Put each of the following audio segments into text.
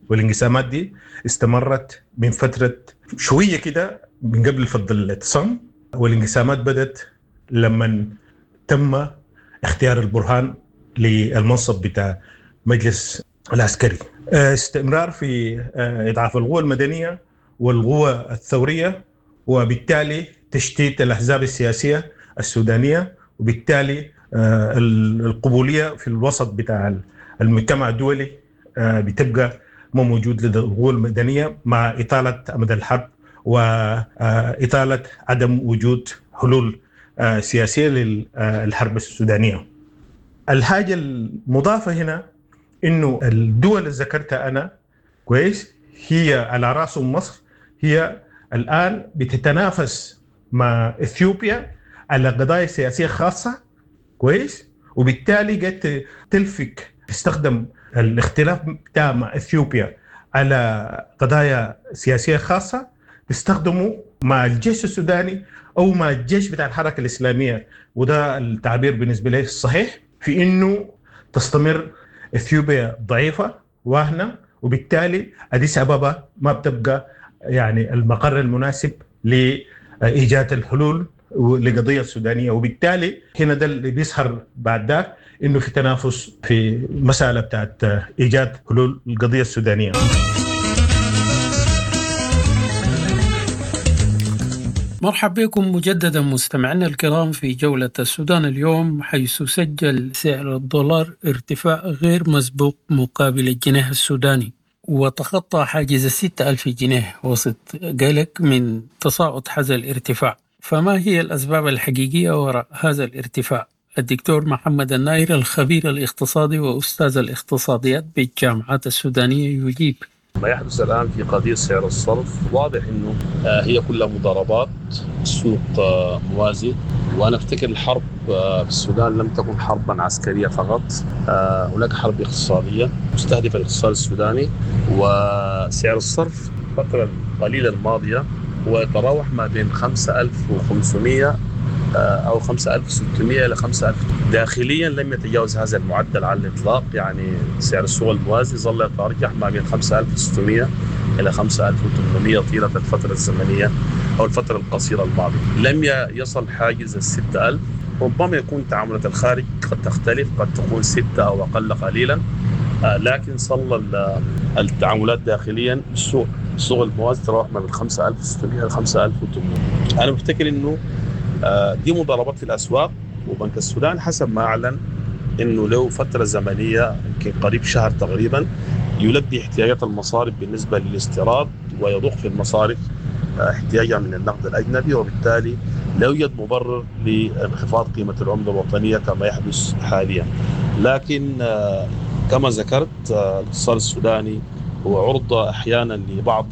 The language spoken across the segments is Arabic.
والانقسامات دي استمرت من فترة شوية كده من قبل فض الاعتصام، والانقسامات بدت لما تم اختيار البرهان للمنصب بتاع مجلس العسكري. استمرار في إضعاف القوى المدنية والقوى الثورية، وبالتالي تشتيت الأحزاب السياسية السودانية، وبالتالي القبولية في الوسط بتاع المجتمع الدولي بتبقى ما موجود لدى القوى المدنية، مع إطالة أمد الحرب وإطالة عدم وجود حلول سياسية للحرب السودانية. الحاجة المضافة هنا إنه الدول اللي ذكرتها أنا كويس هي على رأسهم مصر، هي الآن بتتنافس مع إثيوبيا على قضايا سياسية خاصة كويس، وبالتالي قد تلفك تستخدم الاختلاف بتاع مع إثيوبيا على قضايا سياسية خاصة، تستخدمه مع الجيش السوداني أو مع الجيش بتاع الحركة الإسلامية، وده التعبير بالنسبة لي الصحيح، في إنه تستمر إثيوبيا ضعيفة واهنة، وبالتالي أديس أبابا ما بتبقى يعني المقر المناسب لإيجاد الحلول لقضية السودانية، وبالتالي هنا ده اللي بيظهر بعد ذاك إنه في تنافس في مسألة بتاعت إيجاد حلول القضية السودانية. مرحبا بكم مجددا مستمعينا الكرام في جولة السودان اليوم، حيث سجل سعر الدولار ارتفاع غير مسبوق مقابل الجنيه السوداني، وتخطى حاجز 6,000 جنيه وسط قلق من تصاعد هذا الارتفاع. فما هي الأسباب الحقيقية وراء هذا الارتفاع؟ الدكتور محمد الناير الخبير الاقتصادي وأستاذ الاقتصاديات بالجامعات السودانية يجيب. ما يحدث الآن في قضية سعر الصرف واضح أنه هي كلها مضاربات، سوق موازي. وأنا أفتكر الحرب في السودان لم تكن حربا عسكرية فقط، هناك حرب اقتصادية مستهدفة الاقتصاد السوداني. وسعر الصرف الفترة القليلة الماضية هو يتراوح ما بين 5,500 أو 5,600 إلى 5,000. داخليا لم يتجاوز هذا المعدل على الإطلاق، يعني سعر السوق الموازي ظل يتراوح ما بين 5,600 إلى 5,800 طيلة الفترة الزمنية أو الفترة القصيرة الماضية. لم يصل حاجز 6,000. ربما يكون تعاملات الخارج قد تختلف، قد تكون 6 أو أقل قليلا، لكن صل التعاملات داخليا السوق الموازي تراوح ما بين 5,600 إلى 5,800. أنا بفتكر إنه دي مضاربات في الأسواق، وبنك السودان حسب ما أعلن إنه له فترة زمنية يمكن قريب شهر تقريبا يلبي احتياجات المصارف بالنسبة للاستيراد، ويضخ في المصارف احتياجها من النقد الأجنبي، وبالتالي لا يوجد مبرر لانخفاض قيمة العملة الوطنية كما يحدث حاليا. لكن كما ذكرت الاقتصاد السوداني هو عرضة أحيانا لبعض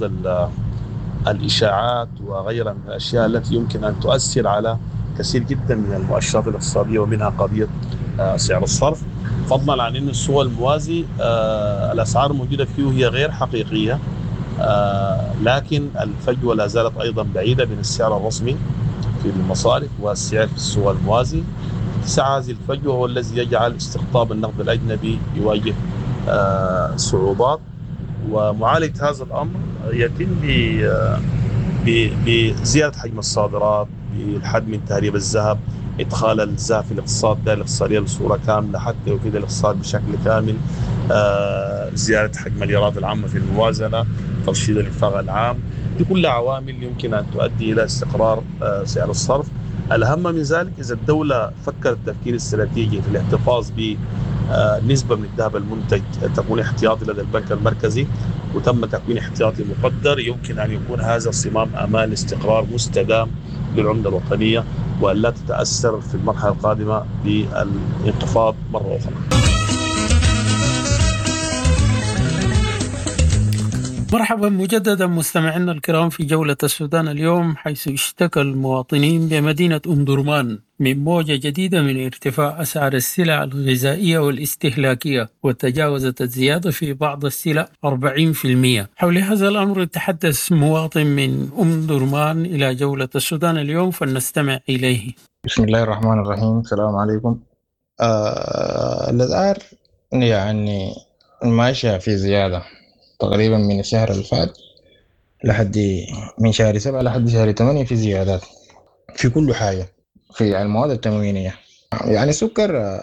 الإشاعات وغيرها من الأشياء التي يمكن أن تؤثر على كثير جدا من المؤشرات الاقتصادية، ومنها قضية سعر الصرف، فضلا عن أن السوق الموازي الأسعار الموجودة فيه هي غير حقيقية، لكن الفجوة لا زالت أيضا بعيدة بين السعر الرسمي في المصارف والسعر في السوق الموازي. اتساع هذه الفجوة هو الذي يجعل استقطاب النقد الأجنبي يواجه صعوبات، ومعالجة هذا الأمر يتم بزيادة حجم الصادرات، بالحد من تهريب الذهب، إدخال الذهب في الاقتصاد ده الاقتصادية بصورة كاملة حتى يفيد الاقتصاد بشكل كامل، زيادة حجم الإيرادات العامة في الموازنة، ترشيد الإنفاق العام. دي كلها عوامل يمكن أن تؤدي إلى استقرار سعر الصرف. الأهم من ذلك إذا الدولة فكرت التفكير الاستراتيجي في الاحتفاظ بنسبة من الذهب المنتج تكون احتياطي لدى البنك المركزي، وتم تكوين احتياطي مقدر، يمكن أن يكون هذا صمام أمان استقرار مستدام للعملة الوطنية، وأن لا تتأثر في المرحلة القادمة بالانخفاض مرة أخرى. مرحبا مجددا مستمعينا الكرام في جولة السودان اليوم، حيث اشتكى المواطنين بمدينة أم درمان من موجة جديدة من ارتفاع أسعار السلع الغذائية والاستهلاكية، وتجاوزت الزيادة في بعض السلع 40%. حول هذا الأمر تحدث مواطن من أم درمان إلى جولة السودان اليوم، فلنستمع إليه. بسم الله الرحمن الرحيم. السلام عليكم. الأسعار يعني ماشية في زيادة، تقريبا من الشهر اللي فات لحد من شهر 7 لحد شهر 8 في زيادات في كل حاجة في المواد التموينية. يعني السكر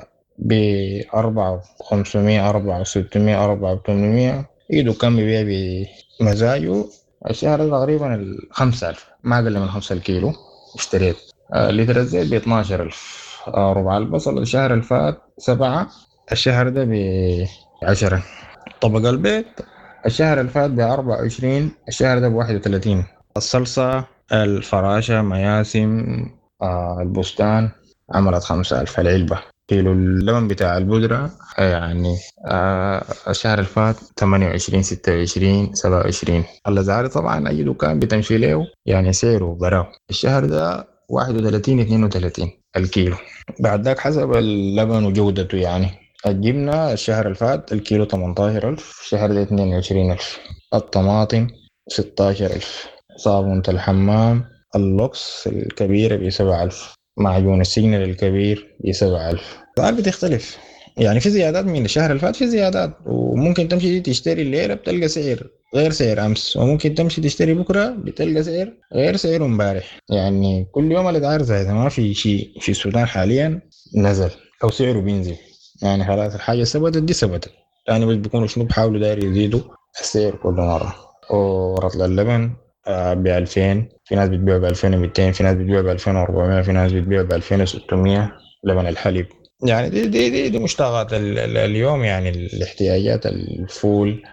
ب4500 4600 4800 يدو كم بيبيع بمزاجه. الشهر ده تقريبا 5000 ما أقل من 5 الكيلو اشتريت. لتر الزيت ب 12000. ربع البصل الشهر اللي فات 7، الشهر ده ب10. طبق البيض الشهر اللي فات ب24، الشهر ده ب31. الصلصة الفراشة مياسم البستان عملت 5000 العلبة. كيلو اللبن بتاع البودرة يعني الشهر اللي فات 28 26 27. الأسعار طبعا أي دكان بتمشي له يعني سعره براو. الشهر ده 31 32 الكيلو. بعد ذاك حسب اللبن وجودته يعني. الجبنة الشهر اللي فات الكيلو 18000، الشهر ده 22000. الطماطم 16000. صابونة الحمام اللوكس الكبيرة ب7000. معجون السجن الكبير ب7000. الأسعار بتختلف يعني في زيادات من الشهر اللي فات، في زيادات، وممكن تمشي تشتري الليلة بتلقى سعر غير سعر أمس، وممكن تمشي تشتري بكرة بتلقى سعر غير سعر امبارح. يعني كل يوم الأسعار زايدة، ما في شيء في السودان حاليا نزل أو سعره بينزل. يعني خلاص الحاجة ثبتت دي ثبتت، يعني بس بيكونوا شنو بحاولوا داير يزيدوا السعر كل مرة. ورطل اللبن ب2000، في ناس بتبيع ب2200، في ناس بتبيع ب2400، في ناس بتبيع ب2600. لبن الحليب يعني دي مشتقات اليوم، يعني الاحتياجات الفول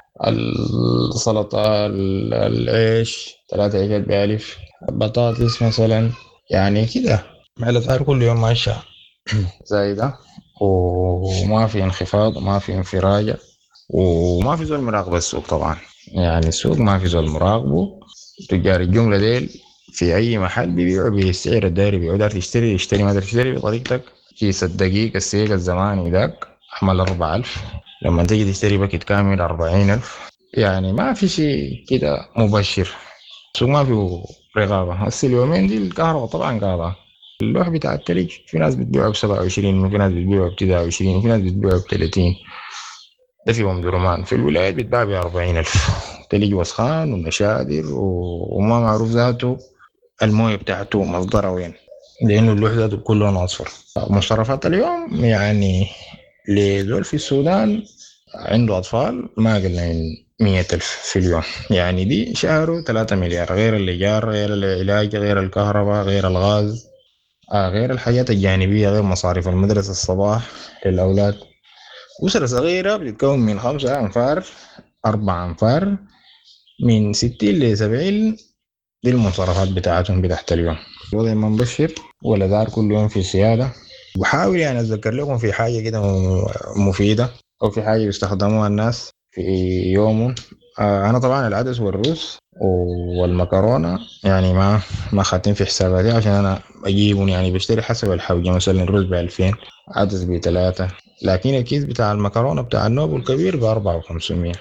السلطة العيش 3 عيشات ب1000. بطاطس مثلا يعني كده. مع الأسعار كل يوم ماشية زايدة، وما في انخفاض وما في انفراجة، وما في زول مراقب السوق. طبعا يعني السوق ما في زول مراقبه. تجار الجملة ديل في أي محل بيبيعوا بالسعر الداري، بيبيعوا دار تشتري ما تشتري بطريقتك. كيس الدقيق السيق الزماني داك أحمل 4000، لما تيجي تشتري باكت كامل 40000. يعني ما في شيء كده مبشر. السوق ما فيه رقابة. هسه اليومين دي الكهرباء طبعا قاطعة. اللوح بتاع التلج في ناس بتبيعه ب27، وفي ناس بتبيعه ب29، وفي ناس بتبيعه ب30. ده في درمان. في الولايات بتباع ب40000. تلج وسخان ونشادر وما معروف ذاته المويه بتاعته مصدرها وين، لأنه اللوح ذاته كله لونه أصفر. مصرفات اليوم يعني لذول في السودان عنده أطفال ما أقل من 100,000 في اليوم. يعني دي شهره 3 مليار، غير الإيجار، غير العلاج، غير الكهرباء، غير الغاز، غير الحاجات الجانبية، غير مصاريف المدرسة الصباح للأولاد. أسرة صغيرة بتتكون من 5 أنفار 4 أنفار من 60 ل 70. دي المصارفات بتاعتهم بتاعت اليوم. الوضع ما مبشر ولا دار كل يوم في سيادة. بحاول يعني أتذكر لكم في حاجة كده مفيدة أو في حاجة يستخدموها الناس في يوم. أنا طبعا العدس والرز والمكرونة يعني ما خاتين في حساباتي عشان أنا أجيبهم. يعني بشتري حسب الحوجة، مثلا الرز ب2000، عدس ب3، لكن الكيس بتاع المكرونة بتاع النوب الكبير ب4500.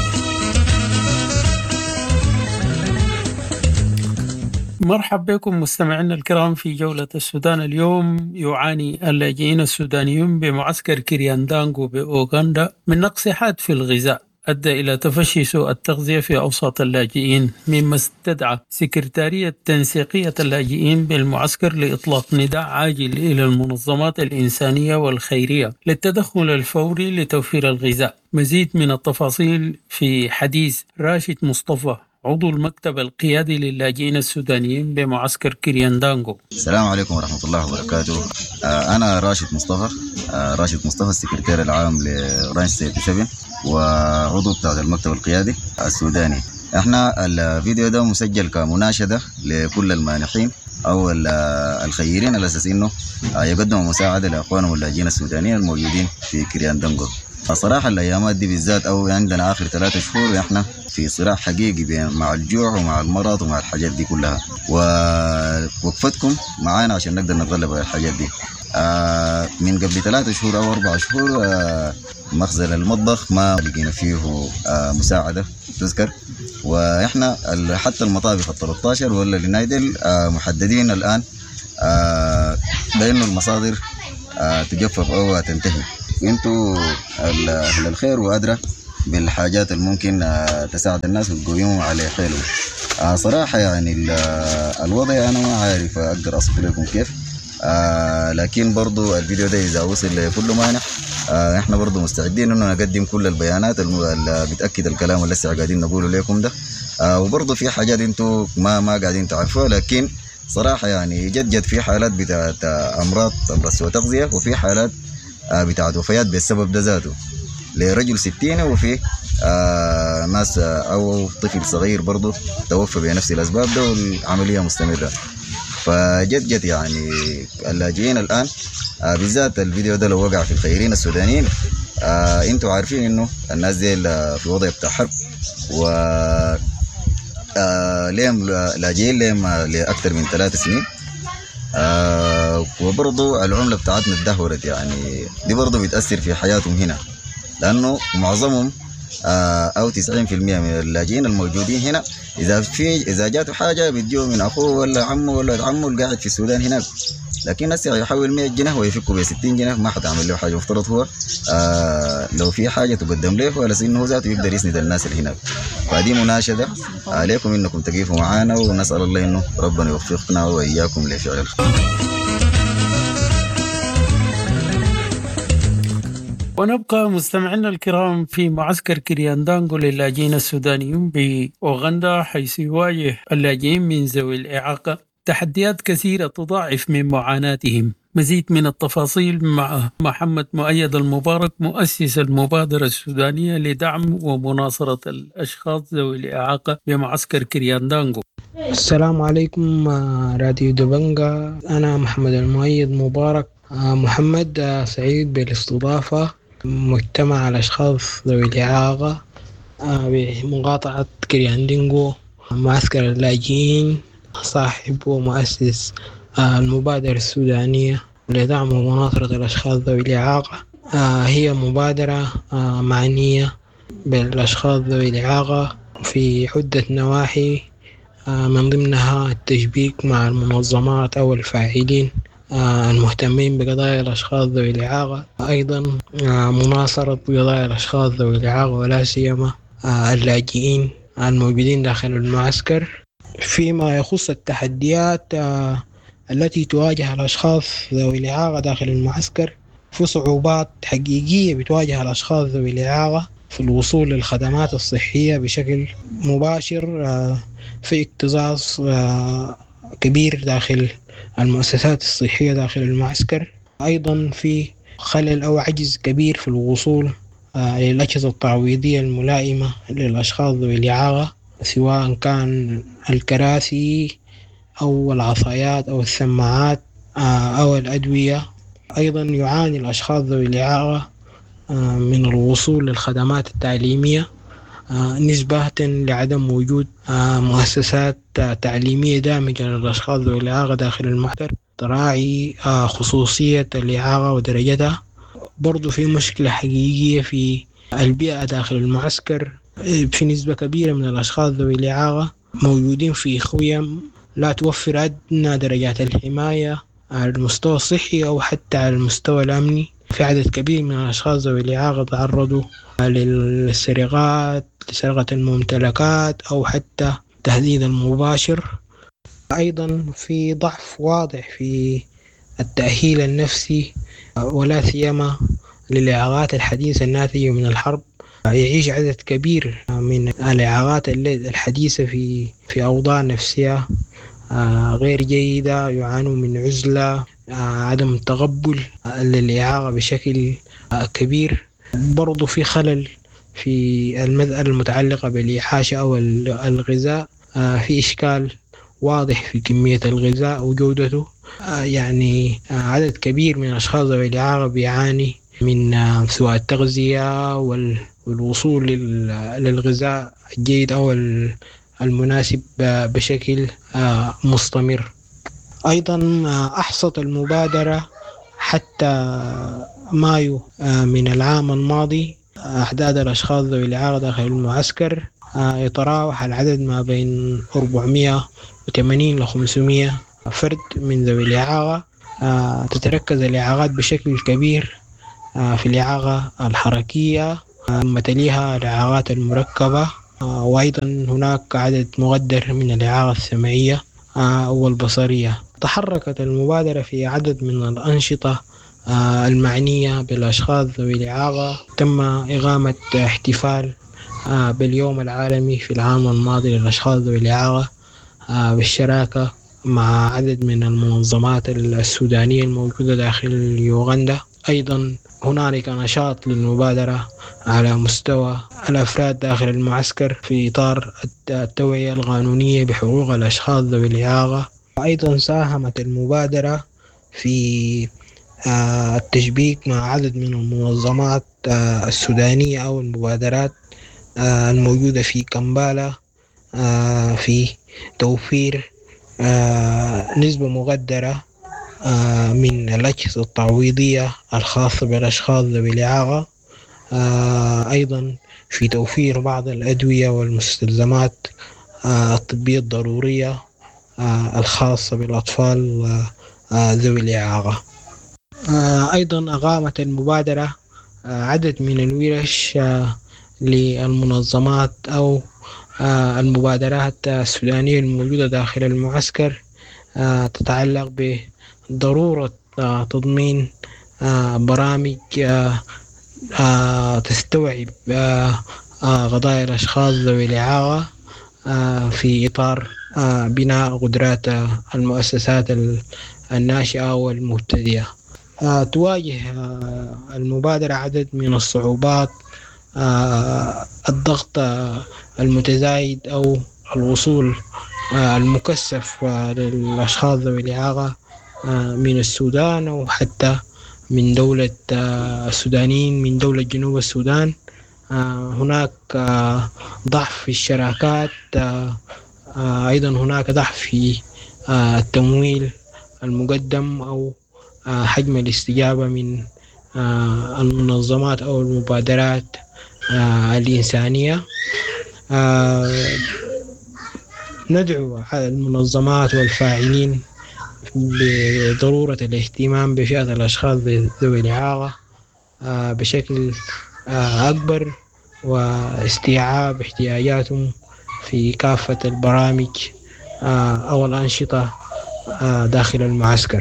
مرحبا بكم مستمعينا الكرام في جولة السودان. اليوم يعاني اللاجئين السودانيون بمعسكر كرياندانغو بأوغندا من نقص حاد في الغذاء أدى إلى تفشي سوء التغذية في أوساط اللاجئين، مما استدعى سكرتارية تنسيقية اللاجئين بالمعسكر لإطلاق نداء عاجل إلى المنظمات الإنسانية والخيرية للتدخل الفوري لتوفير الغذاء. مزيد من التفاصيل في حديث راشد مصطفى، عضو المكتب القيادي للاجئين السودانيين بمعسكر كرياندانغو. السلام عليكم ورحمة الله وبركاته. أنا راشد مصطفى السكرتير العام لرانش سيد شبن وعضو بتاع المكتب القيادي السوداني. احنا الفيديو ده مسجل كمناشدة لكل المانحين أو الخيرين على أساس إنه يقدموا مساعدة لأخوانهم اللاجئين السودانيين الموجودين في كرياندانغو. صراحة الأيامات دي بالذات أو عندنا آخر 3 شهور إحنا في صراع حقيقي مع الجوع ومع المرض ومع الحاجات دي كلها، ووقفتكم معانا عشان نقدر نتغلب على الحاجات دي. من قبل 3 شهور أو 4 شهور مخزن المطبخ ما لقينا فيه مساعدة تذكر، وإحنا حتى المطابخ 13 ولا لنايدل محددين الآن بأنه المصادر تجفف أو تنتهي. انتوا اهل الخير وادرى بالحاجات الممكن تساعد الناس وتقويهم على حيلهم. صراحة يعني الوضع أنا ما عارف أقدر أصف لكم كيف. لكن برضو الفيديو ده إذا وصل لكل مانع إحنا برضو مستعدين إنه نقدم كل البيانات اللي بتأكد الكلام اللي لسه قاعدين نقوله لكم ده. وبرضو في حاجات انتوا ما قاعدين تعرفوها، لكن صراحة يعني جد في حالات بتاعت أمراض سوء تغذية، وفي حالات بتاعت وفيات بالسبب ده ذاته لرجل 60، وفي ناس أو طفل صغير برضو توفى بنفس الأسباب ده والعملية مستمرة. فجد يعني اللاجئين الآن بالذات الفيديو ده لو وقع في الخيرين السودانيين، انتوا عارفين انه الناس دي في وضع بتاع حرب، و ليهم لاجئين ليهم لأكثر من 3 سنين. وبرضو العملة بتاعتنا اتدهورت، يعني دي برضو بتأثر في حياتهم هنا، لأنه معظمهم أو 90% من اللاجئين الموجودين هنا إذا جاته حاجة بيديهم من أخوه ولا عمه ولا عمه القاعد في السودان هناك، لكن هسه يحول 100 جنيه ويفكوا ب 60 جنيه ما حتعمل له حاجة. مفترض هو لو في حاجة تقدم له ولا إنه ذاته يقدر يسند الناس اللي هناك. فدي مناشدة عليكم إنكم تقيفوا معانا، ونسأل الله إنه ربنا يوفقنا وإياكم لفعل الخير. ونبقى مستمعينا الكرام في معسكر كرياندانغو للاجئين السودانيين بأوغندا، حيث يواجه اللاجئين من ذوي الإعاقة تحديات كثيرة تضاعف من معاناتهم. مزيد من التفاصيل مع محمد مؤيد المبارك، مؤسس المبادرة السودانية لدعم ومناصرة الأشخاص ذوي الإعاقة بمعسكر كرياندانغو. السلام عليكم راديو دبنجا، أنا محمد المؤيد مبارك. محمد سعيد بالاستضافة مجتمع الأشخاص ذوي الإعاقة بمقاطعة كرياندانغو معسكر اللاجئين، صاحب ومؤسس المبادرة السودانية لدعم ومناصرة الأشخاص ذوي الإعاقة. هي مبادرة معنية بالأشخاص ذوي الإعاقة في عدة نواحي، من ضمنها التشبيك مع المنظمات أو الفاعلين المهتمين بقضايا الأشخاص ذوي الإعاقة، أيضا مناصرة قضايا الأشخاص ذوي الإعاقة ولا سيما اللاجئين الموجودين داخل المعسكر. فيما يخص التحديات التي تواجه الأشخاص ذوي الإعاقة داخل المعسكر، في صعوبات حقيقية بتواجه الأشخاص ذوي الإعاقة في الوصول للخدمات الصحية بشكل مباشر، في اكتظاظ كبير داخل المؤسسات الصحية داخل المعسكر، أيضا في خلل أو عجز كبير في الوصول للأجهزة التعويضية الملائمة للأشخاص ذوي الإعاقة، سواء كان الكراسي أو العصايات أو السماعات أو الأدوية. أيضا يعاني الأشخاص ذوي الإعاقة من الوصول للخدمات التعليمية نسبة لعدم وجود مؤسسات تعليمية دامجة للأشخاص ذوي الإعاقة داخل المعسكر تراعي خصوصية الإعاقة ودرجتها. برضو في مشكلة حقيقية في البيئة داخل المعسكر، في نسبة كبيرة من الأشخاص ذوي الإعاقة موجودين في خيم لا توفر أدنى درجات الحماية على المستوى الصحي أو حتى على المستوى الأمني. في عدد كبير من الأشخاص ذوي الإعاقة تعرضوا للسرقات، لسرقة الممتلكات أو حتى تهديد المباشر. أيضا في ضعف واضح في التأهيل النفسي ولا سيما للإعاقات الحديثة الناتجة من الحرب. يعيش عدد كبير من الإعاقات الحديثة في أوضاع نفسية غير جيدة، يعانوا من عزلة، عدم تقبل للإعاقة بشكل كبير. برضو في خلل في المسألة المتعلقة بالإعاشة أو الغذاء، في إشكال واضح في كمية الغذاء وجودته. يعني عدد كبير من الأشخاص ذوي الإعاقة بيعاني من سوء التغذية والوصول للغذاء الجيد أو المناسب بشكل مستمر. أيضا أحصت المبادرة حتى مايو من العام الماضي أعداد الأشخاص ذوي الإعاقة داخل المعسكر يتراوح العدد ما بين 480 ل 500 فرد من ذوي الإعاقة. تتركز الإعاقات بشكل كبير في الإعاقة الحركية تليها الإعاقات المركبة، وأيضا هناك عدد مقدر من الإعاقة السمعية والبصرية. تحركت المبادرة في عدد من الأنشطة المعنية بالأشخاص ذوي الإعاقة. تم إقامة احتفال باليوم العالمي في العام الماضي للأشخاص ذوي الإعاقة بالشراكة مع عدد من المنظمات السودانية الموجودة داخل يوغندا. أيضا هنالك نشاط للمبادرة على مستوى الأفراد داخل المعسكر في إطار التوعية القانونية بحقوق الأشخاص ذوي الإعاقة. أيضا ساهمت المبادرة في التشبيك مع عدد من المنظمات السودانية أو المبادرات الموجودة في كمبالا في توفير نسبة مقدرة من الأجهزة التعويضية الخاصة بالأشخاص ذوي الإعاقة، أيضا في توفير بعض الأدوية والمستلزمات الطبية الضرورية الخاصة بالأطفال ذوي الإعاقة. أيضا أقامت المبادرة عدد من الورش للمنظمات أو المبادرات السودانية الموجودة داخل المعسكر تتعلق بضرورة تضمين برامج تستوعب قضايا الأشخاص ذوي الإعاقة في إطار بناء قدرات المؤسسات الناشئة والمبتدئة. تواجه المبادرة عدد من الصعوبات، الضغط المتزايد أو الوصول المكثف للأشخاص ذوي الإعاقة من السودان أو حتى من دولة السودانيين من دولة جنوب السودان. هناك ضعف في الشراكات، أيضا هناك ضعف في التمويل المقدم أو حجم الاستجابة من المنظمات أو المبادرات الإنسانية. ندعو المنظمات والفاعلين بضرورة الاهتمام بفئة الأشخاص ذوي الإعاقة بشكل أكبر واستيعاب احتياجاتهم في كافة البرامج أو الأنشطة داخل المعسكر.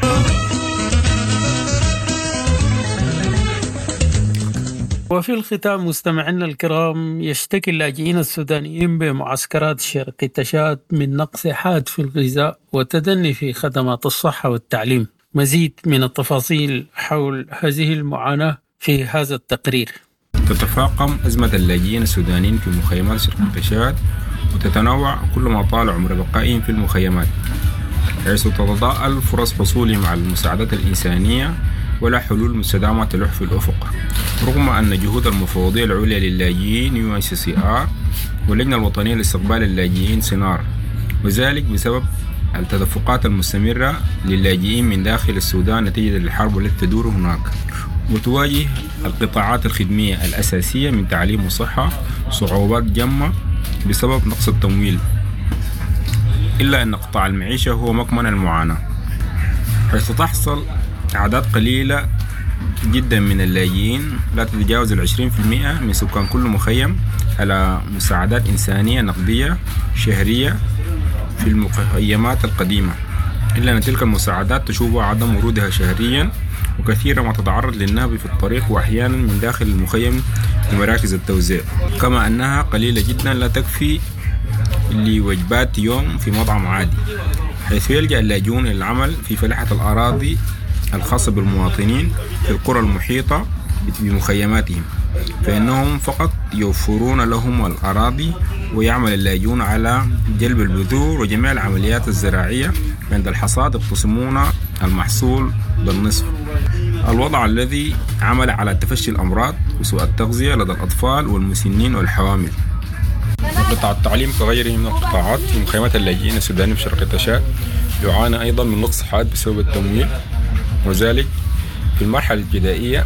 وفي الختام مستمعينا الكرام، يشتكي اللاجئين السودانيين بمعسكرات شرق تشاد من نقص حاد في الغذاء وتدني في خدمات الصحة والتعليم. مزيد من التفاصيل حول هذه المعاناة في هذا التقرير. تتفاقم أزمة اللاجئين السودانيين في مخيمات شرق تشاد وتتنوع كل ما طال عمر بقائهم في المخيمات، حيث تتضاءل فرص حصولهم على المساعدات الإنسانية ولا حلول مستدامة تلوح في الأفق، رغم أن جهود المفوضية العليا للاجئين UNHCR واللجنة الوطنية لاستقبال اللاجئين SINAR، وذلك بسبب التدفقات المستمرة للاجئين من داخل السودان نتيجة الحرب التي تدور هناك. وتواجه القطاعات الخدمية الأساسية من تعليم وصحة صعوبات جمة بسبب نقص التمويل، إلا أن قطاع المعيشة هو مكمن المعاناة، حيث تحصل أعداد قليلة جدا من اللاجئين لا تتجاوز 20% من سكان كل مخيم على مساعدات إنسانية نقدية شهرية في المخيمات القديمة، إلا أن تلك المساعدات تشوب عدم ورودها شهريا، وكثيرا ما تتعرض للنهب في الطريق وأحيانا من داخل المخيم لمراكز التوزيع، كما أنها قليلة جدا لا تكفي لوجبات يوم في مطعم عادي، حيث يلجأ اللاجئون إلى العمل في فلاحة الأراضي الخاصة بالمواطنين في القرى المحيطة بمخيماتهم، فإنهم فقط يوفرون لهم الأراضي، ويعمل اللاجئون على جلب البذور وجميع العمليات الزراعية، عند الحصاد يقتسمون المحصول بالنصف، الوضع الذي عمل على تفشي الأمراض وسوء التغذية لدى الأطفال والمسنين والحوامل. قطاع التعليم كغيره من القطاعات في مخيمات اللاجئين السودانيين في شرق تشاد يعاني أيضا من نقص حاد بسبب التمويل، وذلك في المرحلة الابتدائية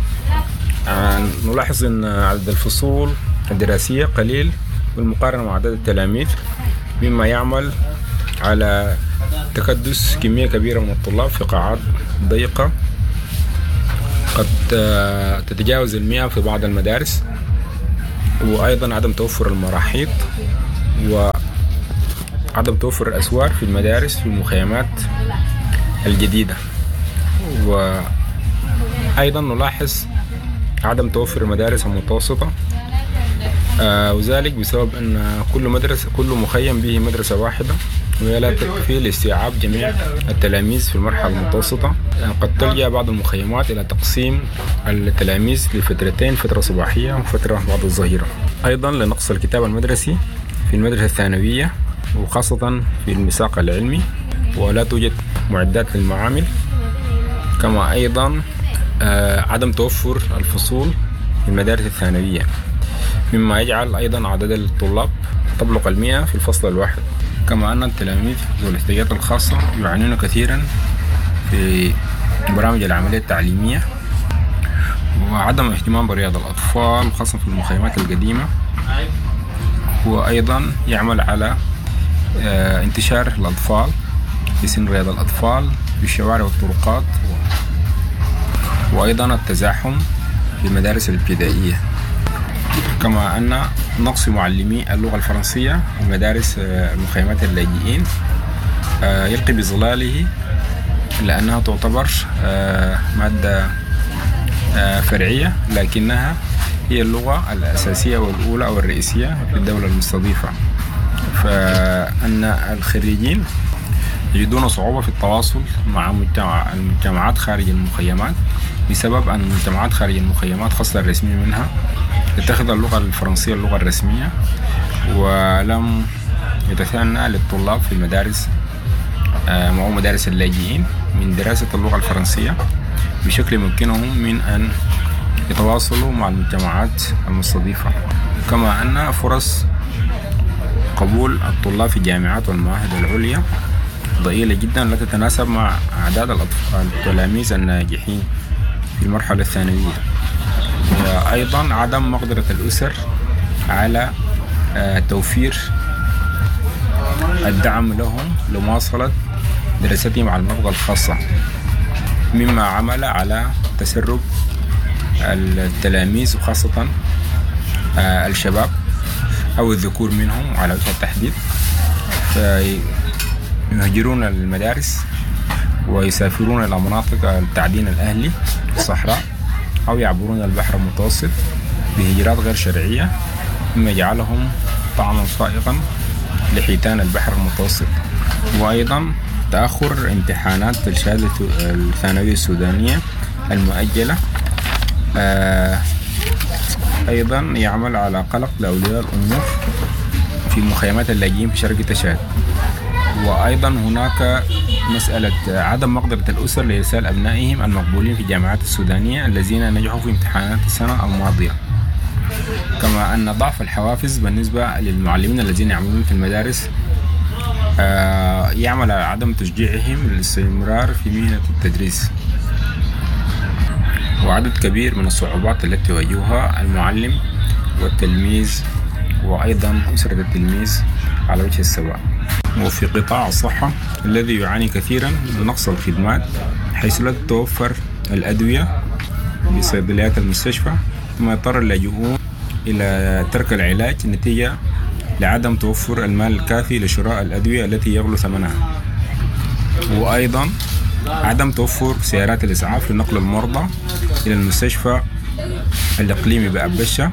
نلاحظ أن عدد الفصول الدراسية قليل بالمقارنة مع عدد التلاميذ، مما يعمل على تكدس كمية كبيرة من الطلاب في قاعات ضيقة قد تتجاوز 100 في بعض المدارس، وأيضا عدم توفر المراحيض، وعدم توفر الأسوار في المدارس في المخيمات الجديدة. وأيضا نلاحظ عدم توفر المدارس المتوسطة، وذلك بسبب أن كل مخيم به مدرسة واحدة، وهي لا تكفي لاستيعاب جميع التلاميذ في المرحلة المتوسطة. قد تلجأ بعض المخيمات إلى تقسيم التلاميذ لفترتين، فترة صباحية وفترة بعد الظهيرة. أيضا لنقص الكتاب المدرسي في المدرسة الثانوية وخاصة في المساق العلمي، ولا توجد معدات للمعامل. كما أيضا عدم توفر الفصول في المدارس الثانوية، مما يجعل أيضا عدد الطلاب تبلغ 100 في الفصل الواحد. كما أن التلاميذ ذو الاحتياجات الخاصة يعانون كثيرا في برامج العملية التعليمية، وعدم اهتمام برياض الأطفال خاصة في المخيمات القديمة. وأيضا يعمل على انتشار الأطفال في سن رياض الأطفال في الشوارع والطرقات، وأيضا التزاحم في المدارس الابتدائية. كما أن نقص معلمي اللغة الفرنسية في مدارس المخيمات اللاجئين يلقي بظلاله، لأنها تعتبر مادة فرعية، لكنها هي اللغة الأساسية والأولى أو الرئيسية في الدولة المستضيفة. فأن الخريجين يجدون صعوبة في التواصل مع المجتمعات خارج المخيمات، بسبب أن المجتمعات خارج المخيمات خاصة الرسمية منها تتخذ اللغة الفرنسية اللغة الرسمية، ولم يتثنى للطلاب في المدارس أو مدارس اللاجئين من دراسة اللغة الفرنسية بشكل يمكنهم من أن يتواصلوا مع المجتمعات المستضيفة. كما أن فرص قبول الطلاب في الجامعات والمعاهد العليا ضئيلة جدا، لا تتناسب مع أعداد التلاميذ الناجحين في المرحلة الثانوية. وأيضا عدم مقدرة الأسر على توفير الدعم لهم لمواصلة دراستهم على المرحلة الخاصة، مما عمل على تسرب التلاميذ وخاصة الشباب أو الذكور منهم على وجه التحديد، فيهجرون المدارس ويسافرون إلى مناطق التعدين الأهلي في الصحراء، أو يعبرون البحر المتوسط بهجرات غير شرعية، مما يجعلهم طعما فائقا لحيتان البحر المتوسط. وأيضا تأخر امتحانات الشهادة الثانوية السودانية المؤجلة أيضا يعمل على قلق لأولياء الأمور في مخيمات اللاجئين في شرق تشاد. وأيضا هناك مسألة عدم مقدرة الأسر لإرسال أبنائهم المقبولين في الجامعات السودانية الذين نجحوا في امتحانات السنة الماضية. كما أن ضعف الحوافز بالنسبة للمعلمين الذين يعملون في المدارس يعمل على عدم تشجيعهم للاستمرار في مهنة التدريس. وعدد كبير من الصعوبات التي يواجهها المعلم والتلميذ وأيضا أسرة التلميذ على وجه السواء. وفي قطاع الصحة الذي يعاني كثيرا من نقص الخدمات، حيث لا تتوفر الأدوية بصيدليات المستشفى، ثم يضطر اللاجئون إلى ترك العلاج نتيجة لعدم توفر المال الكافي لشراء الأدوية التي يغلو ثمنها. وأيضا عدم توفر سيارات الإسعاف لنقل المرضى إلى المستشفى الإقليمي بأبشة،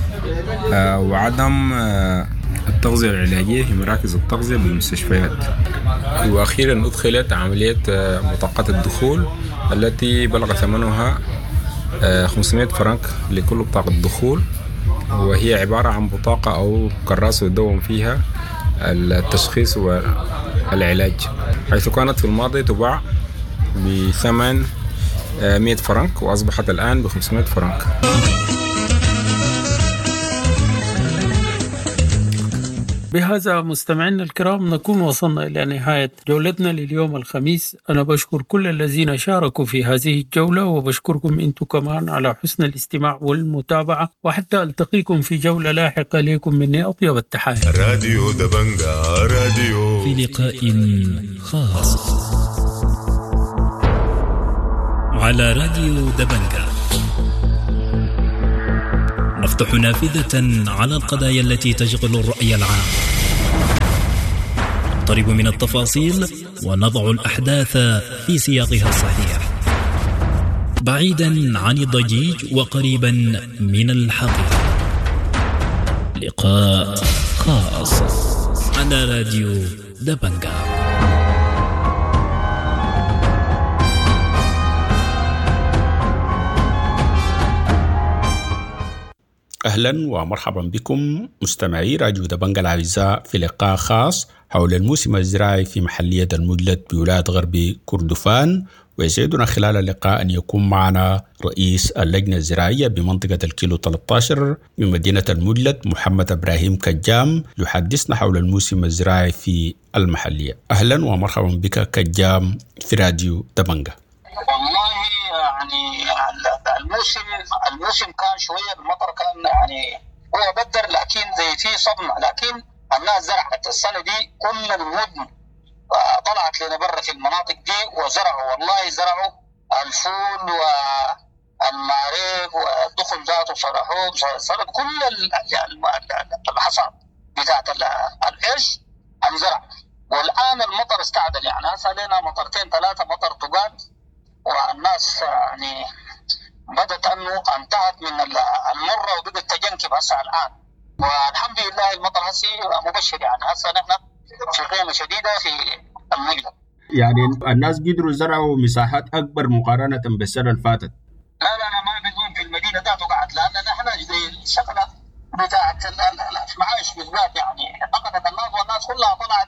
وعدم التغذية العلاجية في مراكز التغذية بالمستشفيات. وأخيرا أدخلت عملية بطاقات الدخول التي بلغ ثمنها 500 فرنك لكل بطاقة دخول، وهي عبارة عن بطاقة أو كراسة يدون فيها التشخيص والعلاج، حيث كانت في الماضي تباع بثمن 100 فرنك وأصبحت الآن ب 500 فرنك. بهذا مستمعينا الكرام نكون وصلنا إلى نهاية جولتنا لليوم الخميس. أنا بشكر كل الذين شاركوا في هذه الجولة، وبشكركم أنتم كمان على حسن الاستماع والمتابعة، وحتى ألتقيكم في جولة لاحقة. لكم مني أطيب التحايا. راديو دبنجا راديو في لقاء خاص على راديو دبنجا. نفتح نافذة على القضايا التي تشغل الرأي العام، نقترب من التفاصيل ونضع الأحداث في سياقها الصحيح، بعيدا عن الضجيج وقريبا من الحقيقة. لقاء خاص على راديو دبنجا. أهلا ومرحبا بكم مستمعي راديو دبنجا الأعزاء في لقاء خاص حول الموسم الزراعي في محلية المجلد بولاية غرب كردفان. ويسعدنا خلال اللقاء أن يكون معنا رئيس اللجنة الزراعية بمنطقة الكيلو 13 من مدينة المجلد محمد إبراهيم كجام يحدثنا حول الموسم الزراعي في المحلية. أهلا ومرحبا بك كجام في راديو دبنجا. والله يعني الموسم كان شوية المطر كان يعني هو بدر، لكن زي فيه صدمة، لكن الناس زرعت السنة دي كل المدن طلعت لنا برا في المناطق دي وزرعوا، والله زرعوا الفول والمعريب والدخل ذاته صرحوه كل الحصاد بتاعت العيش انزرع. والآن المطر استعدل، يعني هسه لنا مطرتين ثلاثة مطر طبال، والناس يعني بدت أنه انتهت من المرة وبدت تجنكب هسه الآن، والحمد لله المطر هسه مبشر. يعني هسه نحن في قيمة شديدة في المجلد. يعني الناس قدروا يزرعوا مساحات أكبر مقارنة بالسنة اللي فاتت. لا أنا ما بدون في المدينة ذاته قاعد، لأن نحن زي الشغلة بتاعت المعايش بالذات يعني فقدت الناس، والناس كلها طلعت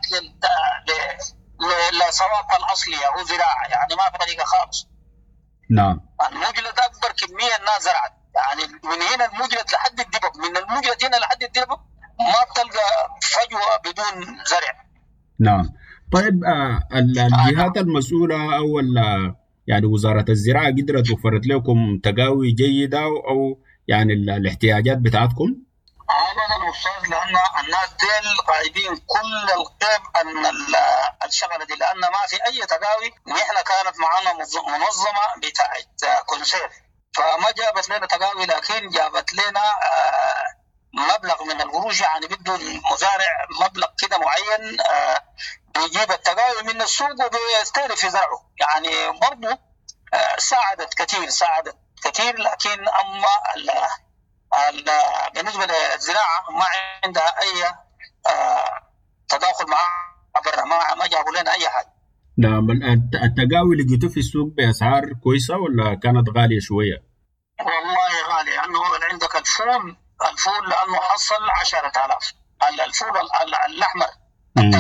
للصواب الأصلي أو زراعة، يعني ما في طريقة خالص. نعم. المجلد أكبر كمية الناس زرعت، يعني من هنا المجلد لحد الدبب، من المجلد هنا لحد الدبب ما بتلقى فجوة بدون زرع. نعم. طيب الجهات المسؤولة أو يعني وزارة الزراعة قدرت وفرت لكم تقاوي جيدة أو يعني الاحتياجات بتاعتكم؟ أبدا أستاذ، لأن الناس ديل غايبين كل القيم أن الشغلة دي، لأن ما في أي تقاوي. نحن كانت معنا منظمة بتاعت كونسير، فما جابت لنا تقاوي، لكن جابت لنا مبلغ من القروش، يعني بده المزارع مبلغ كده معين بيجيب التقاوي من السوق وبيستهدف في زرعه. يعني برضه ساعدت كثير، لكن أما بالنسبة للزراعة ما عندها أي تداخل معها، ما جابوا لنا أي حاجة. نعم. التقاوي اللي جيتوا في السوق بأسعار كويسة ولا كانت غالية شوية؟ والله غالية، لأنه عندك الفول لأنه حصل 10,000. الفول الأحمر اللي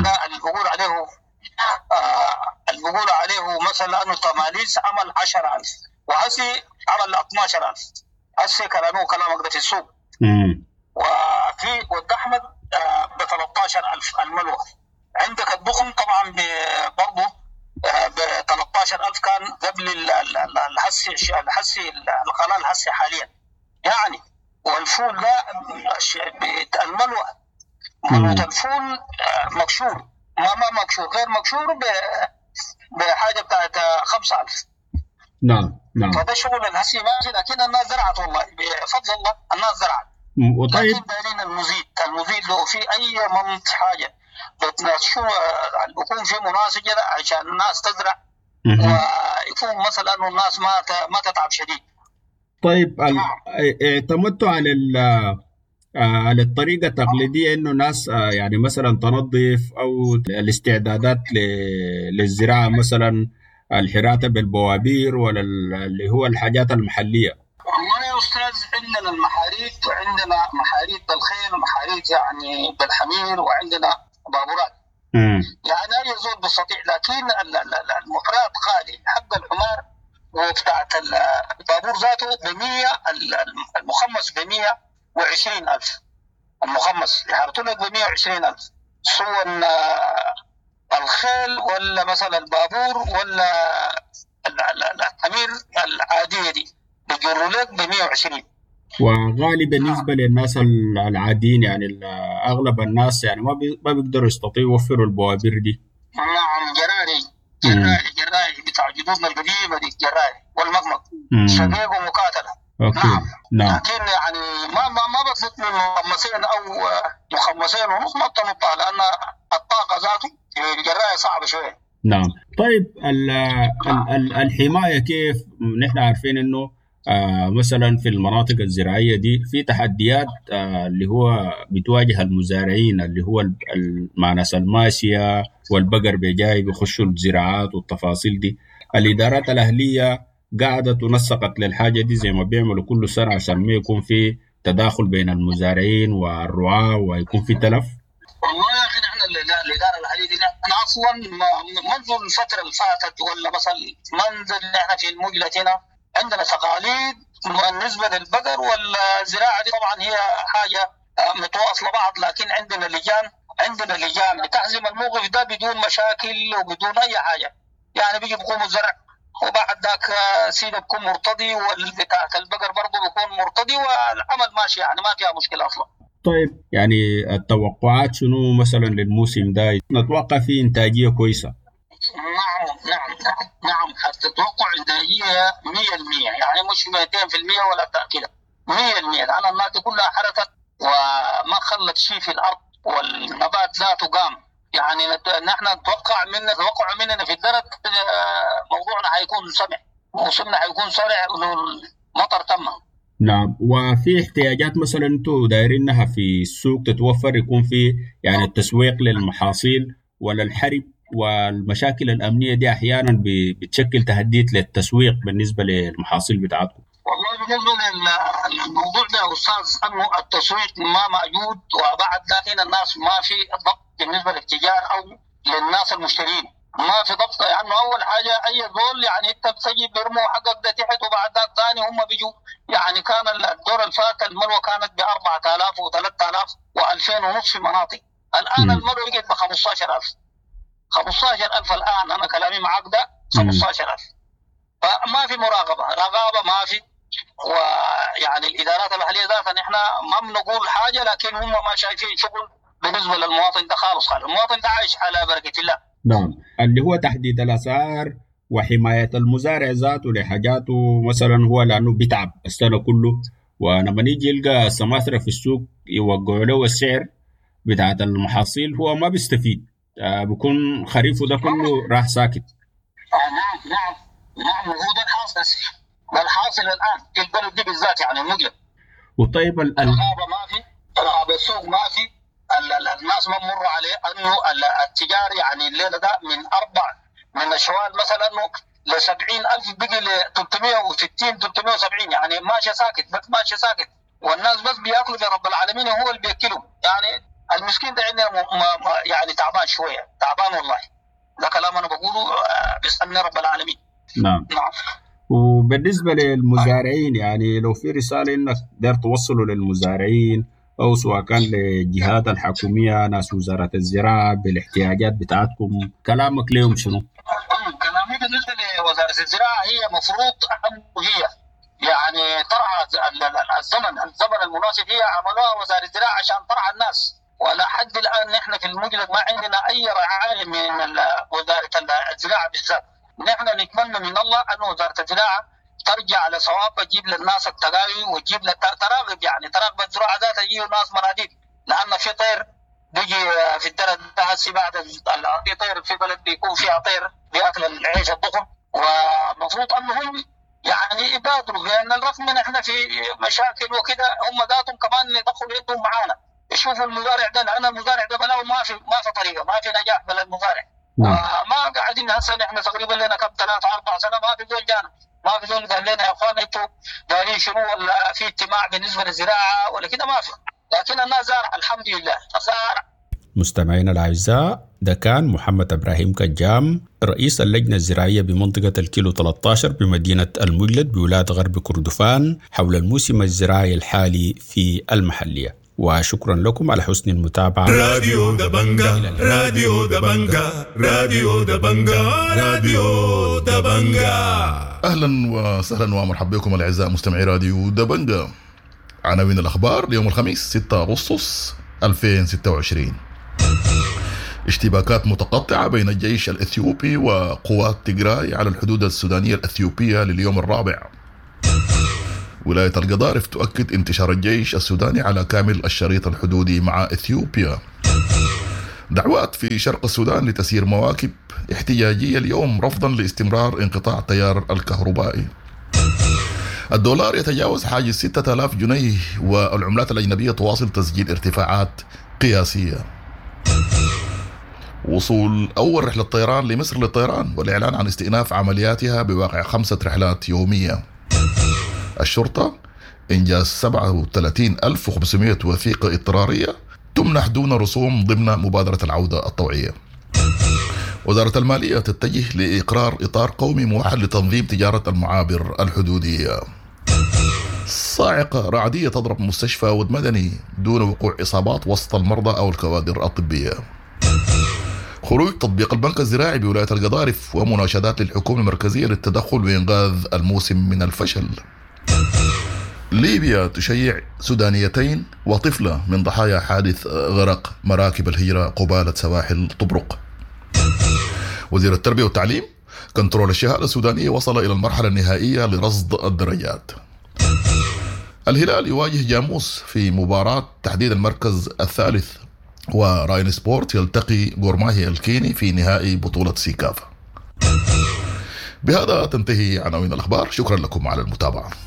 بيقول عليه مثلا أنه تماليز عمل 10,000 وهسي عمل 12,000. هسي كلامك ده في السوق. والدحمد ب 13,000 الملوى. عندك الدخن طبعا برضه ب 13,000 كان قبل الحسي القناة الحسي حاليا يعني. والفول ده الملوى ملوى الفول مكشور، ما مكشور، غير مكشور بحاجة بتاعت 5,000. نعم. فده شغل الحسي ماشي، لكن الناس زرعت والله بفضل الله، الناس زرعت. وطيب لكن دارين المزيد لو في أي منط حاجة شو يكون في مناسبة عشان الناس تزرع ويكون مثلا أنه الناس ما تتعب شديد. طيب اعتمدتوا على الطريقة التقليدية إنه ناس يعني مثلا تنظف أو الاستعدادات للزراعة، مثلا الحراثة بالبوابير ولا اللي هو الحاجات المحلية؟ والله يا أستاذ عندنا المحاريت، وعندنا محاريت بالخيل ومحاريت يعني بالحمير، وعندنا بابورات. يعني أي زول بيستطيع، لكن المحرات غالي. حق الحمار وبتاعت البابور ذاته ب100، المخمس ب120,000. المخمس يحرطوا لك ب120,000، سواء الخيل ولا مثلا البابور ولا الحمير العادية دي بيجروا لك ب120. وغالي بالنسبة للناس العاديين، يعني أغلب الناس يعني ما بيقدروا يستطيعوا يوفروا البوابير دي. نعم. جراي بتاع جدودنا القديمة دي، جراي والمقمق شقيق ومقاتلة. نعم. لكن يعني ما بطلت من مخمسين او مخمسين ونص ما بتنطها، لان الطاقه ذاته في الجرايه صعبه شويه. نعم. طيب الحمايه كيف؟ نحن عارفين انه مثلا في المناطق الزراعيه دي في تحديات اللي هو بتواجه المزارعين، اللي هو مع ناس الماشيه والبقر بجاي بيخشوا الزراعات والتفاصيل دي. الادارات الاهليه قاعده تنسقت للحاجه دي زي ما بيعملوا كل سنه عشان ما يكون في تداخل بين المزارعين والرعاة ويكون في تلف. والله يا اخي نحن الاداره الاهليه دي انا اصلا منذ الفتره اللي فاتت ولا مثلا منذ اللي احنا في المجلة هنا عندنا تقاليد بالنسبه للبقر والزراعه دي. طبعا هي حاجه متواصله بعض، لكن عندنا لجان بتحزم الموقف ده بدون مشاكل وبدون اي حاجه. يعني بيجي بيقوموا الزرع وبعد ذاك سيده بيكون مرتضي والبتاع البقر برضه بيكون مرتضي والعمل ماشي، يعني ما فيها مشكله اصلا. طيب يعني التوقعات شنو مثلا للموسم ده؟ نتوقع فيه انتاجيه كويسه. نعم التوقع انتاجيه 100%، يعني مش 200% ولا كده 100%، لان الناس كلها حركت وما خلت شيء في الارض والنبات ذاته قام. يعني نحن نتوقع مننا في الدرج موضوعنا هيكون سمع، موسمنا هيكون سريع والمطر تم. نعم. وفي احتياجات مثلا انتم دايرينها في السوق تتوفر، يكون في يعني التسويق للمحاصيل ولا الحرب والمشاكل الامنيه دي احيانا بتشكل تهديد للتسويق بالنسبه للمحاصيل بتاعتكم؟ والله بالنسبه للموضوع ده يا استاذ انه التسويق ما موجود، وبعد ذلك الناس ما في ضبط بالنسبه للتجار او للناس المشترين، ما في ضبط. يعني اول حاجه اي دول يعني انت بتجي بيرموا حقك ده تحت وبعد ذاك ثاني هم بيجوا. يعني كان الدور الفات الملوى كانت ب 4000 و3000 و2000 ونص في مناطق، الان الملوى بقت ب 15000 الان. انا كلامي معك ده 15000. فما في رقابه ما في. ويعني الادارات الاهليه ذاتها نحن ما بنقول حاجه، لكن هم ما شايفين شغل بالنسبه للمواطن ده خالص. المواطن ده عايش على بركه الله. نعم. اللي هو تحديد الاسعار وحمايه المزارع ذاته لحاجاته مثلا، هو لانه بيتعب السنه كله، ولما نيجي يلقى السماسره في السوق يوقعوا له السعر بتاعت المحاصيل هو ما بيستفيد، بيكون خريفه ده كله راح ساكت. نعم هو ده الحاصل الان في البلد دي بالذات، يعني المجلة. وطيب الرقابه ما في، رقابه السوق ما في، الناس ما بمروا عليه انه التجار يعني الليله ده من اشوال مثلا انه ل 70000 بقي ل 360 370، يعني ماشي ساكت والناس بس بياكلوا برب العالمين وهو اللي بياكلهم. يعني المسكين ده عندنا يعني تعبان شويه، تعبان والله. ده كلام انا بقوله باسم رب العالمين. نعم. وبالنسبه للمزارعين، يعني لو في رساله انك تقدر توصلوا للمزارعين او سواء كان للجهات الحكوميه ناس وزاره الزراعه بالاحتياجات بتاعتكم، كلامك لهم شنو؟ كلامي بالنسبه لوزاره الزراعه هي مفروض هي يعني ترعى الزمن المناسب، هي عملوها وزاره الزراعه عشان ترعى الناس. ولا حد الان نحن في المجلد ما عندنا اي رعايه من وزاره الزراعه بالذات. نحن نتمنى من الله ان وزاره الزراعه ترجع على صواب، تجيب للناس التقاوي وتجيب تراقب، يعني تراقب الزراعه ذاتها، يجيوا ناس مناديب. لان في طير بيجي في الدرج ده هسي بعد في طير في بلد بيكون فيها طير بياكل العيش الضخم، ومفروض انهم يعني يبادروا، لان رغم ان احنا في مشاكل وكذا هم ذاتهم كمان يدخلوا يدهم معانا يشوفوا المزارع ده، لان المزارع ده بلاو ما في طريقه، ما في نجاح بلا المزارع. ما قاعدين هسه نحن تقريبا لنا كم 3-4 سنه ما في زول جانا، ما في زول قال لنا يا اخوان انتوا دارين شنو ولا في اجتماع بالنسبه للزراعه ولا كده، ما في. لكن الناس زارع الحمد لله زارع. مستمعينا الاعزاء، ده كان محمد ابراهيم كجام رئيس اللجنه الزراعيه بمنطقه الكيلو 13 بمدينه المجلد بولايه غرب كردفان حول الموسم الزراعي الحالي في المحليه. وشكرا لكم على حسن المتابعة. راديو دبنجا راديو دبنجا راديو دبنجا راديو دبنجا. أهلا وسهلا ومرحبا بكم الأعزاء مستمعي راديو دبنجا. عناوين الأخبار ليوم الخميس 6 أغسطس 2026. اشتباكات متقطعة بين الجيش الإثيوبي وقوات تيغراي على الحدود السودانية الأثيوبية لليوم الرابع. ولاية القضارف تؤكد انتشار الجيش السوداني على كامل الشريط الحدودي مع إثيوبيا. دعوات في شرق السودان لتسيير مواكب احتجاجية اليوم رفضا لاستمرار انقطاع التيار الكهربائي. الدولار يتجاوز حاجز 6000 جنيه والعملات الأجنبية تواصل تسجيل ارتفاعات قياسية. وصول أول رحلة طيران لمصر للطيران والإعلان عن استئناف عملياتها بواقع 5 رحلات يومية. الشرطة إنجاز 37,500 وثيقة اضطرارية تمنح دون رسوم ضمن مبادرة العودة الطوعية. وزارة المالية تتجه لإقرار إطار قومي موحد لتنظيم تجارة المعابر الحدودية. صاعقة رعدية تضرب مستشفى ود مدني دون وقوع إصابات وسط المرضى أو الكوادر الطبية. خروج تطبيق البنك الزراعي بولاية القضارف ومناشدات للحكومة المركزية للتدخل وإنقاذ الموسم من الفشل. ليبيا تشيع سودانيتين وطفلة من ضحايا حادث غرق مراكب الهجرة قبالة سواحل طبرق. وزير التربية والتعليم كنترول الشهادة السودانية وصل إلى المرحلة النهائية لرصد الدرجات. الهلال يواجه جاموس في مباراة تحديد المركز الثالث. وراين سبورت يلتقي غورماهي الكيني في نهائي بطولة سيكافا. بهذا تنتهي عناوين الأخبار. شكرا لكم على المتابعة.